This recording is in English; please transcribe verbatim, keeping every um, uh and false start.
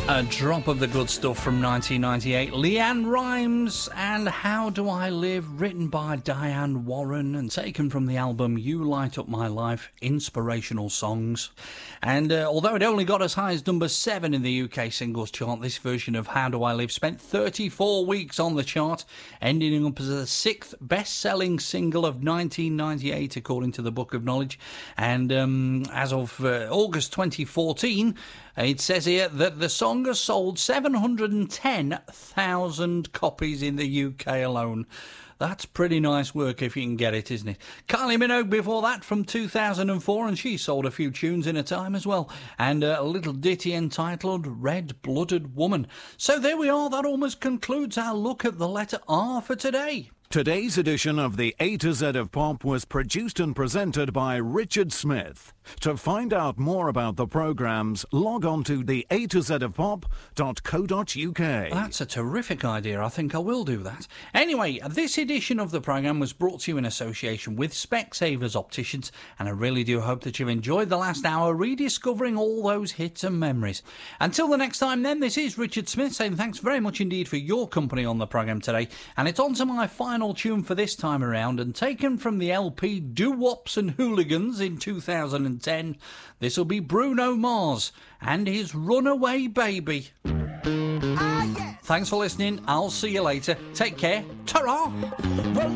A drop of the good stuff from nineteen ninety-eight. Leanne Rimes and How Do I Live, written by Diane Warren and taken from the album You Light Up My Life, Inspirational Songs. And uh, although it only got as high as number seven in the U K singles chart, this version of How Do I Live spent thirty-four weeks on the chart, ending up as the sixth best-selling single of nineteen ninety-eight, according to the Book of Knowledge. And um, as of uh, August twenty fourteen, it says here that the song has sold seven hundred ten thousand copies in the U K alone. That's pretty nice work if you can get it, isn't it? Kylie Minogue before that from two thousand four, and she sold a few tunes in a time as well. And uh, a little ditty entitled Red-Blooded Woman. So there we are, that almost concludes our look at the letter R for today. Today's edition of the A to Z of Pop was produced and presented by Richard Smith. To find out more about the programmes, log on to the A to Z of Pop dot co dot uk. That's a terrific idea. I think I will do that. Anyway, this edition of the programme was brought to you in association with Specsavers Opticians, and I really do hope that you've enjoyed the last hour rediscovering all those hits and memories. Until the next time then, this is Richard Smith saying thanks very much indeed for your company on the programme today, and it's on to my final tune for this time around, and taken from the L P Doo-Wops and Hooligans in two thousand ten. This will be Bruno Mars and his Runaway Baby. Ah, yes. Thanks for listening. I'll see you later. Take care. Ta-ra!